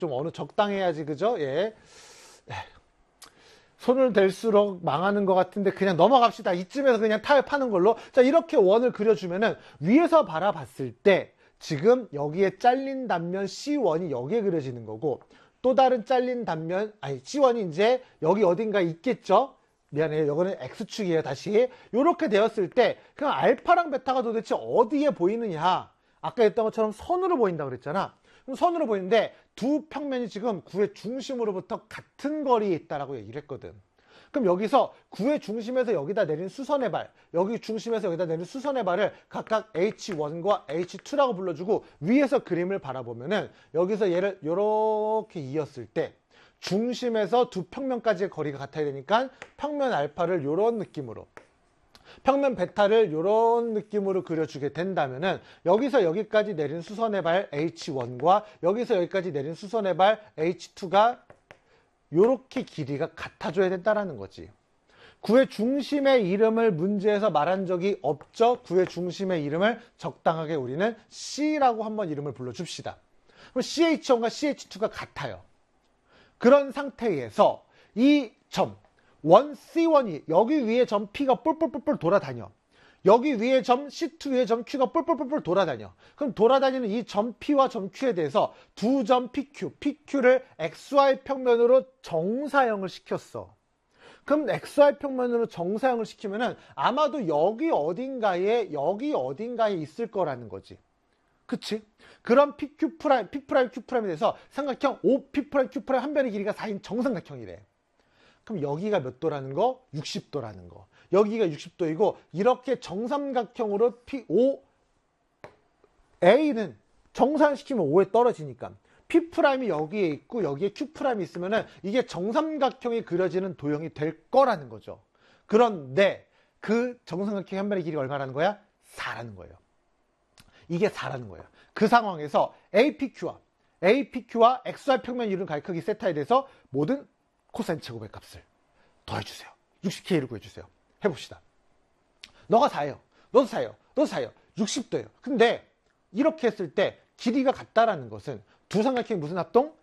좀 어느 적당해야지, 그죠? 예. 손을 댈수록 망하는 것 같은데 그냥 넘어갑시다. 이쯤에서 그냥 타협하는 걸로. 자, 이렇게 원을 그려주면은 위에서 바라봤을 때 지금 여기에 잘린 단면 C1이 여기에 그려지는 거고, 또 다른 잘린 단면, 아니 C1이 이제 여기 어딘가에 있겠죠? 미안해요. 이거는 X축이에요. 다시. 이렇게 되었을 때 그럼 알파랑 베타가 도대체 어디에 보이느냐? 아까 했던 것처럼 선으로 보인다 그랬잖아. 그럼 선으로 보이는데 두 평면이 지금 구의 중심으로부터 같은 거리에 있다라고 얘기를 했거든. 그럼 여기서 구의 중심에서 여기다 내린 수선의 발, 여기 중심에서 여기다 내린 수선의 발을 각각 H1과 H2라고 불러주고 위에서 그림을 바라보면은 여기서 얘를 이렇게 이었을 때 중심에서 두 평면까지의 거리가 같아야 되니까 평면 알파를 이런 느낌으로, 평면 베타를 이런 느낌으로 그려주게 된다면은 여기서 여기까지 내린 수선의 발 H1과 여기서 여기까지 내린 수선의 발 H2가 이렇게 길이가 같아져야 된다는 거지. 구의 중심의 이름을 문제에서 말한 적이 없죠. 구의 중심의 이름을 적당하게 우리는 C라고 한번 이름을 불러줍시다. 그럼 CH1과 CH2가 같아요. 그런 상태에서 이 점 원 C1이 여기 위에 점 P가 뿔뿔뿔뿔 돌아다녀. 여기 위에 점 C2 위에 점 Q가 뿔뿔뿔뿔 돌아다녀. 그럼 돌아다니는 이 점 P와 점 Q에 대해서 두 점 PQ를 XY 평면으로 정사형을 시켰어. 그럼 XY 평면으로 정사형을 시키면은 아마도 여기 어딘가에 있을 거라는 거지. 그치? 그럼 PQ 프라임, P 프라임, Q 프라임에 대해서 삼각형 OP 프라임, Q 프라임 한 변의 길이가 4인 정삼각형이래. 그럼 여기가 몇 도라는 거? 60도라는 거. 여기가 60도이고 이렇게 정삼각형으로 A는 정사형시키면 5에 떨어지니까 P 프라임이 여기에 있고 여기에 Q 프라임이 있으면은 이게 정삼각형이 그려지는 도형이 될 거라는 거죠. 그런데 그 정삼각형 한 변의 길이가 얼마라는 거야? 4라는 거예요. 이게 4라는 거예요. 그 상황에서 APQ와 XY 평면 이루는 가로 크기 세타에 대해서 모든 코사인 제곱의 값을 더해주세요. 60K를 구해주세요. 해봅시다. 너가 4예요. 너도 4예요. 너도 4예요. 60도예요. 근데 이렇게 했을 때 길이가 같다라는 것은 두 삼각형이 무슨 합동?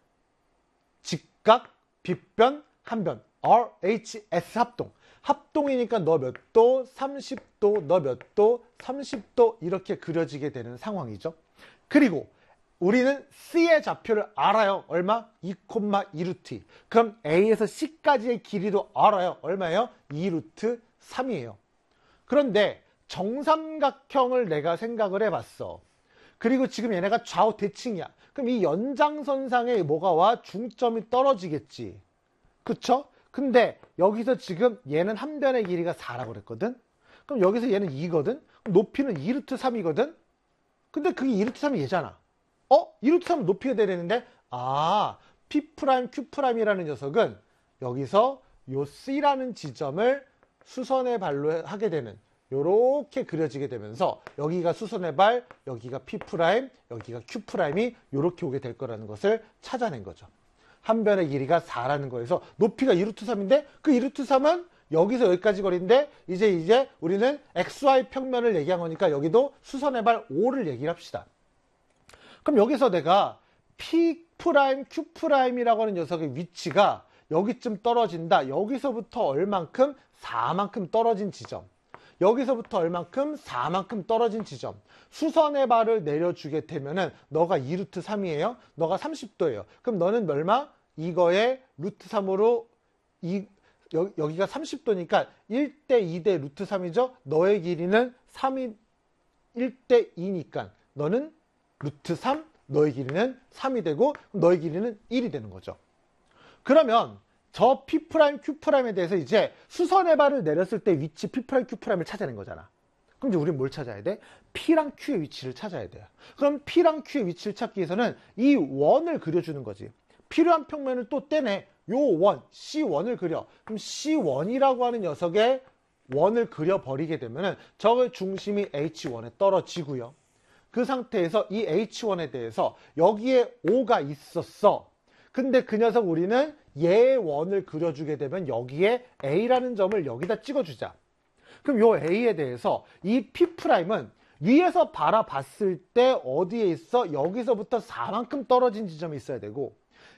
직각, 빗변, 한변. RHS 합동. 합동이니까 너 몇 도, 30도, 너 몇 도, 30도 이렇게 그려지게 되는 상황이죠. 그리고 우리는 C의 좌표를 알아요. 얼마? 2,2루트. 그럼 A에서 C까지의 길이도 알아요. 얼마예요? 2루트 3이에요. 그런데 정삼각형을 내가 생각을 해봤어. 그리고 지금 얘네가 좌우 대칭이야. 그럼 이 연장선상에 뭐가 와? 중점이 떨어지겠지. 그쵸? 근데 여기서 지금 얘는 한 변의 길이가 4라고 그랬거든? 그럼 여기서 얘는 2거든? 그럼 높이는 2루트 3이거든? 근데 그게 2루트 3이 얘잖아. 2루트 3은 높이가 돼야 되는데, P 프라임, Q 프라임이라는 녀석은 여기서 요 C라는 지점을 수선의 발로 하게 되는, 요렇게 그려지게 되면서 여기가 수선의 발, 여기가 P 프라임, 여기가 Q 프라임이 요렇게 오게 될 거라는 것을 찾아낸 거죠. 한 변의 길이가 4라는 거에서 높이가 2루트 3인데 그 2루트 3은 여기서 여기까지 거리인데 이제 우리는 XY 평면을 얘기한 거니까 여기도 수선의 발 5를 얘기를 합시다. 그럼 여기서 내가 P 프라임, Q 프라임이라고 하는 녀석의 위치가 여기쯤 떨어진다. 여기서부터 얼만큼? 4만큼 떨어진 지점. 여기서부터 얼만큼? 4만큼 떨어진 지점. 수선의 발을 내려주게 되면은 너가 2루트 3이에요. 너가 30도예요. 그럼 너는 얼마? 이거에 루트 3으로 여기가 30도니까 1대 2대 루트 3이죠. 너의 길이는 3이 1대 2니까 너는 루트 3, 너의 길이는 3이 되고 너의 길이는 1이 되는 거죠. 그러면 저 P 프라임, Q 프라임에 대해서 이제 수선의 발을 내렸을 때 위치 P 프라임, Q 프라임을 찾아낸 거잖아. 그럼 이제 우리는 뭘 찾아야 돼? P랑 Q의 위치를 찾아야 돼요. 그럼 P랑 Q의 위치를 찾기 위해서는 이 원을 그려주는 거지. 필요한 평면을 또 떼내. 요 원, C1을 그려. 그럼 C1이라고 하는 녀석의 원을 그려버리게 되면은 저의 중심이 H1에 떨어지고요. 그 상태에서 이 H1에 대해서 여기에 O가 있었어. 근데 그 녀석 우리는 얘의 원을 그려주게 되면 여기에 A라는 점을 여기다 찍어주자. 그럼 요 A에 대해서 이 P'은 위에서 바라봤을 때 어디에 있어? 여기서부터 4만큼 떨어진 지점이 있어야 되고